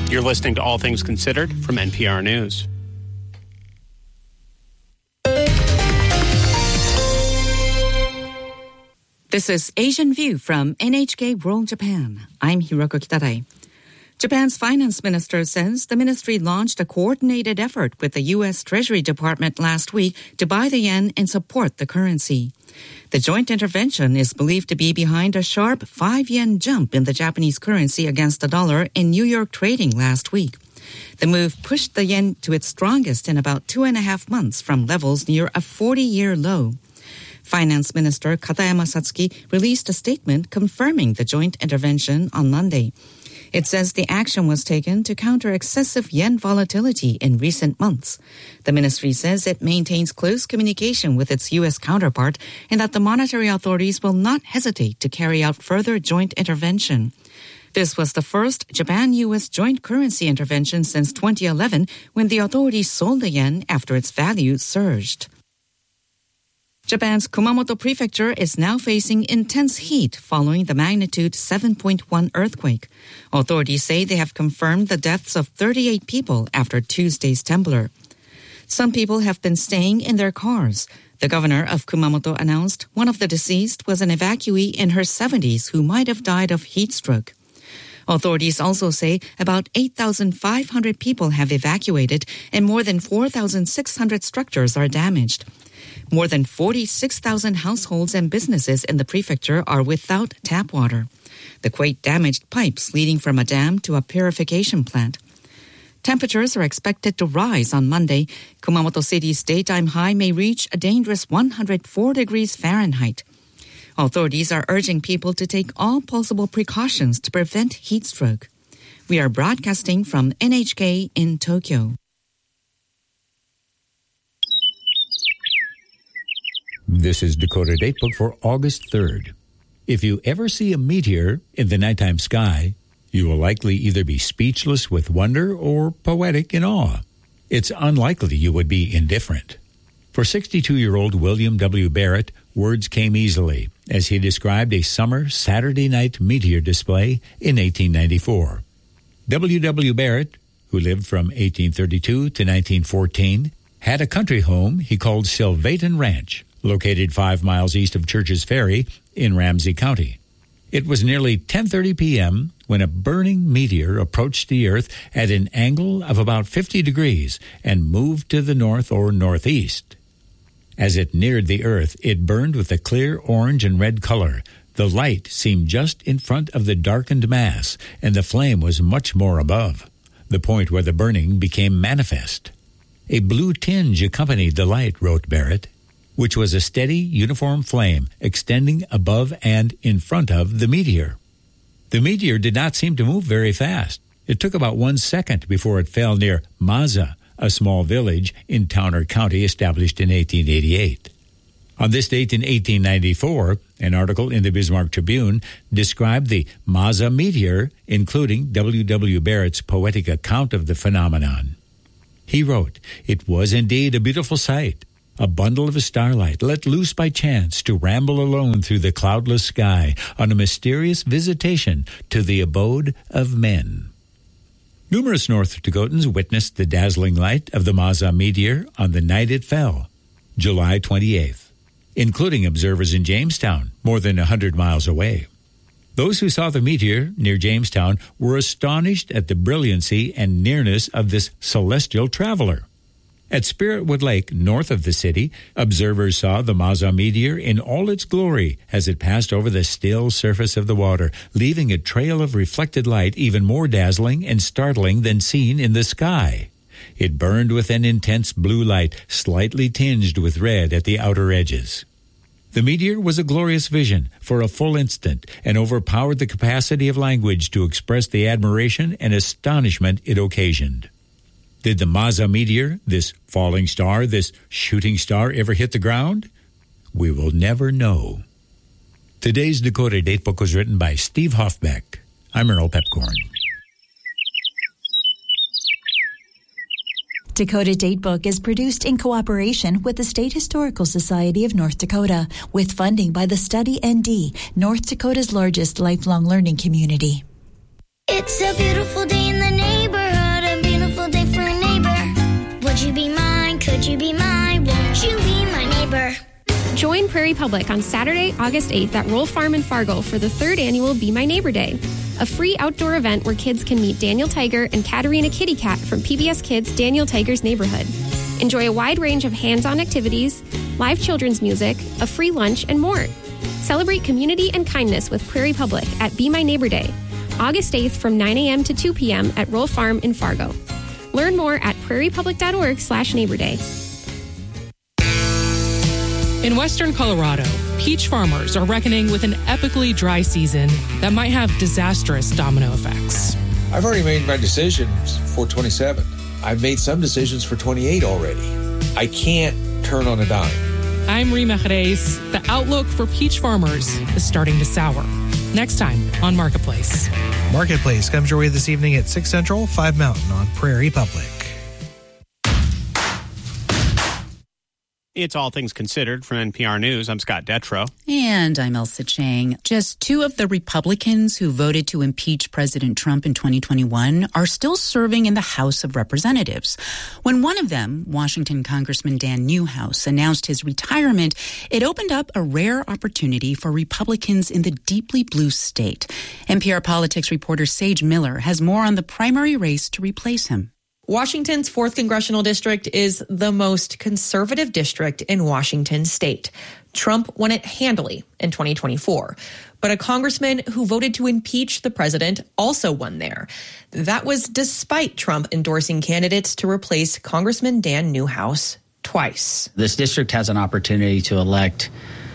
You're listening to All Things Considered from NPR News. This is Asian View from NHK World Japan. I'm Hiroko Kitadai. Japan's finance minister says the ministry launched a coordinated effort with the U.S. Treasury Department last week to buy the yen and support the currency. The joint intervention is believed to be behind a sharp 5-yen jump in the Japanese currency against the dollar in New York trading last week. The move pushed the yen to its strongest in about 2.5 months from levels near a 40-year low. Finance Minister Katayama Satsuki released a statement confirming the joint intervention on Monday. It says the action was taken to counter excessive yen volatility in recent months. The ministry says it maintains close communication with its U.S. counterpart and that the monetary authorities will not hesitate to carry out further joint intervention. This was the first Japan-U.S. joint currency intervention since 2011 when the authorities sold the yen after its value surged. Japan's Kumamoto Prefecture is now facing intense heat following the magnitude 7.1 earthquake. Authorities say they have confirmed the deaths of 38 people after Tuesday's temblor. Some people have been staying in their cars. The governor of Kumamoto announced one of the deceased was an evacuee in her 70s who might have died of heat stroke. Authorities also say about 8,500 people have evacuated and more than 4,600 structures are damaged. More than 46,000 households and businesses in the prefecture are without tap water. The quake damaged pipes leading from a dam to a purification plant. Temperatures are expected to rise on Monday. Kumamoto City's daytime high may reach a dangerous 104 degrees Fahrenheit. Authorities are urging people to take all possible precautions to prevent heat stroke. We are broadcasting from NHK in Tokyo. This is Dakota Datebook for August 3rd. If you ever see a meteor in the nighttime sky, you will likely either be speechless with wonder or poetic in awe. It's unlikely you would be indifferent. For 62-year-old William W. Barrett, words came easily as he described a summer Saturday night meteor display in 1894. W. W. Barrett, who lived from 1832 to 1914, had a country home he called Silvaton Ranch, located 5 miles east of Church's Ferry in Ramsey County. It was nearly 10:30 p.m. when a burning meteor approached the Earth at an angle of about 50 degrees and moved to the north or northeast. As it neared the Earth, it burned with a clear orange and red color. The light seemed just in front of the darkened mass, and the flame was much more above, the point where the burning became manifest. A blue tinge accompanied the light, wrote Barrett, which was a steady, uniform flame extending above and in front of the meteor. The meteor did not seem to move very fast. It took about 1 second before it fell near Maza, a small village in Towner County established in 1888. On this date in 1894, an article in the Bismarck Tribune described the Maza meteor, including W. W. Barrett's poetic account of the phenomenon. He wrote, "It was indeed a beautiful sight, a bundle of starlight let loose by chance to ramble alone through the cloudless sky on a mysterious visitation to the abode of men." Numerous North Dakotans witnessed the dazzling light of the Maza meteor on the night it fell, July 28th, including observers in Jamestown, more than 100 miles away. Those who saw the meteor near Jamestown were astonished at the brilliancy and nearness of this celestial traveler. At Spiritwood Lake, north of the city, observers saw the Maza meteor in all its glory as it passed over the still surface of the water, leaving a trail of reflected light even more dazzling and startling than seen in the sky. It burned with an intense blue light, slightly tinged with red at the outer edges. The meteor was a glorious vision for a full instant and overpowered the capacity of language to express the admiration and astonishment it occasioned. Did the Maza meteor, this falling star, this shooting star, ever hit the ground? We will never know. Today's Dakota Datebook was written by Steve Hoffbeck. I'm Earl Pepcorn. Dakota Datebook is produced in cooperation with the State Historical Society of North Dakota, with funding by the Study ND, North Dakota's largest lifelong learning community. It's a beautiful day in the neighborhood. Join Prairie Public on Saturday, August 8th at Roll Farm in Fargo for the 3rd annual Be My Neighbor Day, a free outdoor event where kids can meet Daniel Tiger and Katerina Kitty Cat from PBS Kids' Daniel Tiger's Neighborhood. Enjoy a wide range of hands-on activities, live children's music, a free lunch, and more. Celebrate community and kindness with Prairie Public at Be My Neighbor Day, August 8th from 9 a.m. to 2 p.m. at Roll Farm in Fargo. Learn more at prairiepublic.org/Neighbor Day. In western Colorado, peach farmers are reckoning with an epically dry season that might have disastrous domino effects. I've already made my decisions for 27. I've made some decisions for 28 already. I can't turn on a dime. I'm Rima Jerez. The outlook for peach farmers is starting to sour. Next time on Marketplace. Marketplace comes your way this evening at 6 Central, 5 Mountain on Prairie Public. It's All Things Considered from NPR News. I'm Scott Detrow. And I'm Elsa Chang. Just 2 of the Republicans who voted to impeach President Trump in 2021 are still serving in the House of Representatives. When one of them, Washington Congressman Dan Newhouse, announced his retirement, it opened up a rare opportunity for Republicans in the deeply blue state. NPR politics reporter Sage Miller has more on the primary race to replace him. Washington's 4th Congressional District is the most conservative district in Washington state. Trump won it handily in 2024. But a congressman who voted to impeach the president also won there. That was despite Trump endorsing candidates to replace Congressman Dan Newhouse twice. This district has an opportunity to elect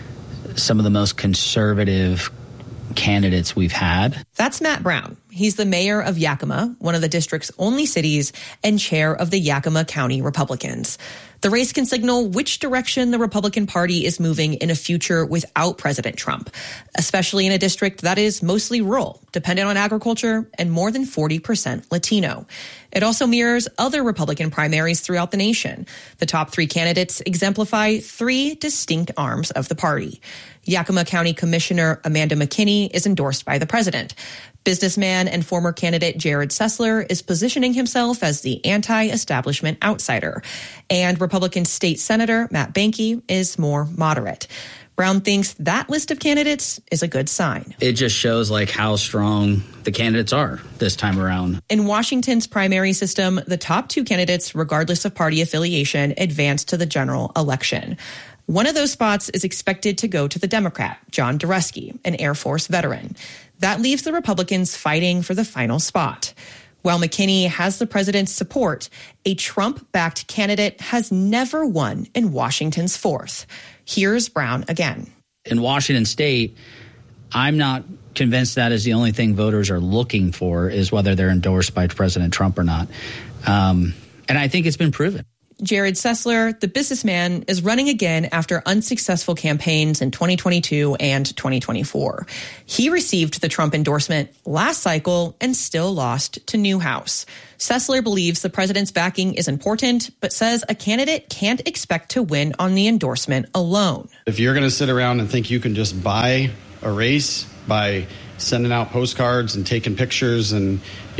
some of the most conservative candidates we've had. That's Matt Brown. He's the mayor of Yakima, one of the district's only cities, and chair of the Yakima County Republicans. The race can signal which direction the Republican Party is moving in a future without President Trump, especially in a district that is mostly rural, dependent on agriculture, and more than 40% Latino. It also mirrors other Republican primaries throughout the nation. The top 3 candidates exemplify 3 distinct arms of the party. Yakima County Commissioner Amanda McKinney is endorsed by the president. Businessman and former candidate Jared Sessler is positioning himself as the anti-establishment outsider. And Republican State Senator Matt Behnke is more moderate. Brown thinks that list of candidates is a good sign. It just shows how strong the candidates are this time around. In Washington's primary system, the top 2 candidates, regardless of party affiliation, advance to the general election. One of those spots is expected to go to the Democrat, John Dureski, an Air Force veteran. That leaves the Republicans fighting for the final spot. While McKinney has the president's support, a Trump-backed candidate has never won in Washington's 4th. Here's Brown again. In Washington state, I'm not convinced that is the only thing voters are looking for, is whether they're endorsed by President Trump or not. And I think it's been proven. Jared Sessler, the businessman, is running again after unsuccessful campaigns in 2022 and 2024. He received the Trump endorsement last cycle and still lost to Newhouse. Sessler believes the president's backing is important, but says a candidate can't expect to win on the endorsement alone. If you're going to sit around and think you can just buy a race by sending out postcards and taking pictures and,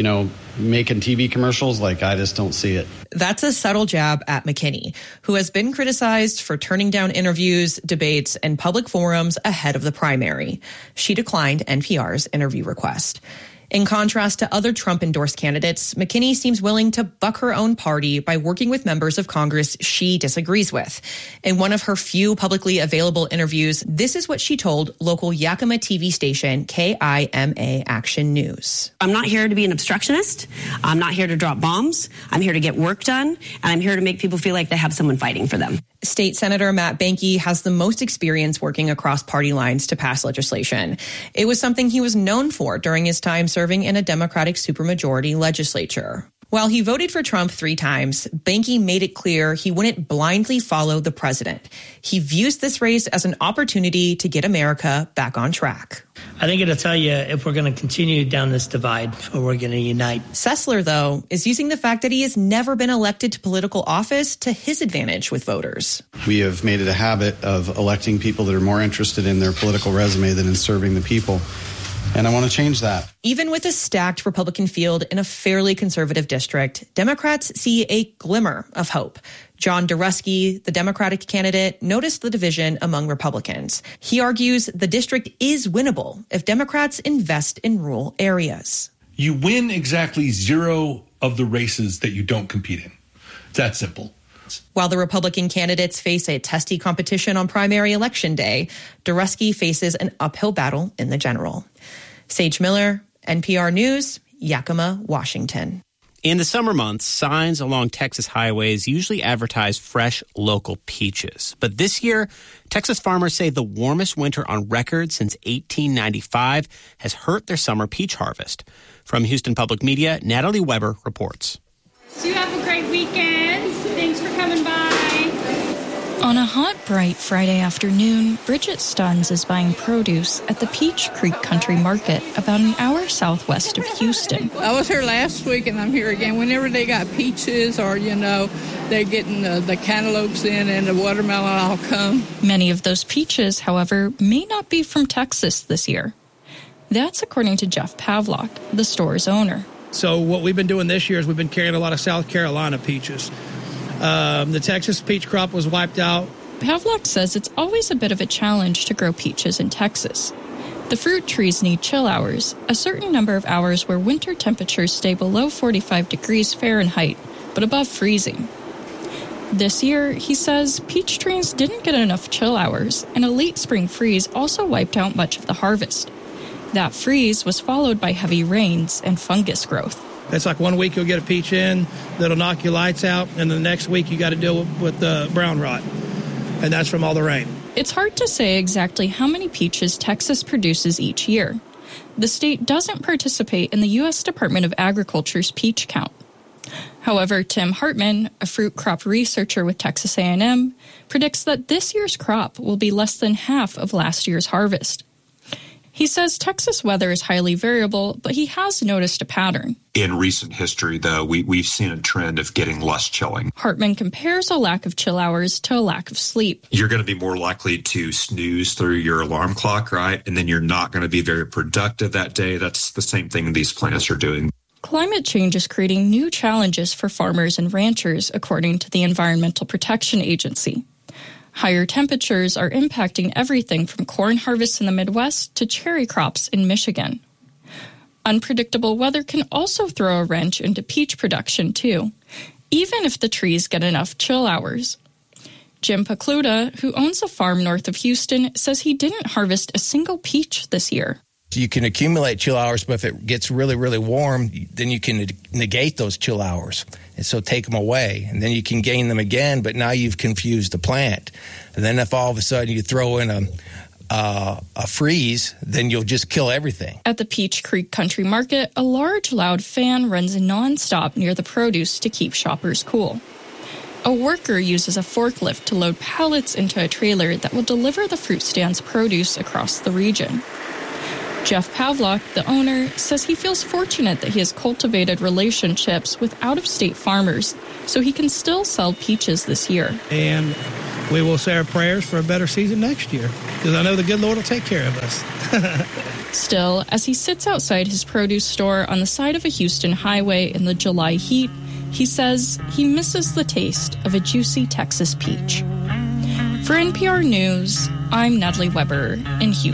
making TV commercials, I just don't see it. That's a subtle jab at McKinney, who has been criticized for turning down interviews, debates, and public forums ahead of the primary. She declined NPR's interview request. In contrast to other Trump-endorsed candidates, McKinney seems willing to buck her own party by working with members of Congress she disagrees with. In one of her few publicly available interviews, this is what she told local Yakima TV station KIMA Action News. I'm not here to be an obstructionist. I'm not here to drop bombs. I'm here to get work done, and I'm here to make people feel like they have someone fighting for them. State Senator Matt Behnke has the most experience working across party lines to pass legislation. It was something he was known for during his time serving in a Democratic supermajority legislature. While he voted for Trump 3 times, Behnke made it clear he wouldn't blindly follow the president. He views this race as an opportunity to get America back on track. I think it'll tell you if we're going to continue down this divide or we're going to unite. Sessler, though, is using the fact that he has never been elected to political office to his advantage with voters. We have made it a habit of electing people that are more interested in their political resume than in serving the people. And I want to change that. Even with a stacked Republican field in a fairly conservative district, Democrats see a glimmer of hope. John Dorusky, the Democratic candidate, noticed the division among Republicans. He argues the district is winnable if Democrats invest in rural areas. You win exactly 0 of the races that you don't compete in. It's that simple. While the Republican candidates face a testy competition on primary election day, Dorusky faces an uphill battle in the general. Sage Miller, NPR News, Yakima, Washington. In the summer months, signs along Texas highways usually advertise fresh local peaches. But this year, Texas farmers say the warmest winter on record since 1895 has hurt their summer peach harvest. From Houston Public Media, Natalie Weber reports. So you have a great weekend. Thanks for coming by. On a hot, bright Friday afternoon, Bridget Stuns is buying produce at the Peach Creek Country Market, about an hour southwest of Houston. I was here last week and I'm here again. Whenever they got peaches or, they're getting the cantaloupes in and the watermelon, I'll come. Many of those peaches, however, may not be from Texas this year. That's according to Jeff Pavlock, the store's owner. So what we've been doing this year is we've been carrying a lot of South Carolina peaches. The Texas peach crop was wiped out. Pavlock says it's always a bit of a challenge to grow peaches in Texas. The fruit trees need chill hours, a certain number of hours where winter temperatures stay below 45 degrees Fahrenheit, but above freezing. This year, he says, peach trees didn't get enough chill hours, and a late spring freeze also wiped out much of the harvest. That freeze was followed by heavy rains and fungus growth. It's like 1 week you'll get a peach in that'll knock your lights out, and the next week you got to deal with the brown rot, and that's from all the rain. It's hard to say exactly how many peaches Texas produces each year. The state doesn't participate in the U.S. Department of Agriculture's peach count. However, Tim Hartman, a fruit crop researcher with Texas A&M, predicts that this year's crop will be less than half of last year's harvest. He says Texas weather is highly variable, but he has noticed a pattern. In recent history, though, we've seen a trend of getting less chilling. Hartman compares a lack of chill hours to a lack of sleep. You're going to be more likely to snooze through your alarm clock, right? And then you're not going to be very productive that day. That's the same thing these plants are doing. Climate change is creating new challenges for farmers and ranchers, according to the Environmental Protection Agency. Higher temperatures are impacting everything from corn harvests in the Midwest to cherry crops in Michigan. Unpredictable weather can also throw a wrench into peach production, too, even if the trees get enough chill hours. Jim Pacluda, who owns a farm north of Houston, says he didn't harvest a single peach this year. You can accumulate chill hours, but if it gets really, really warm, then you can negate those chill hours. And so take them away. And then you can gain them again, but now you've confused the plant. And then if all of a sudden you throw in a freeze, then you'll just kill everything. At the Peach Creek Country Market, a large, loud fan runs nonstop near the produce to keep shoppers cool. A worker uses a forklift to load pallets into a trailer that will deliver the fruit stand's produce across the region. Jeff Pavlock, the owner, says he feels fortunate that he has cultivated relationships with out-of-state farmers so he can still sell peaches this year. And we will say our prayers for a better season next year, because I know the good Lord will take care of us. Still, as he sits outside his produce store on the side of a Houston highway in the July heat, he says he misses the taste of a juicy Texas peach. For NPR News, I'm Natalie Weber in Houston.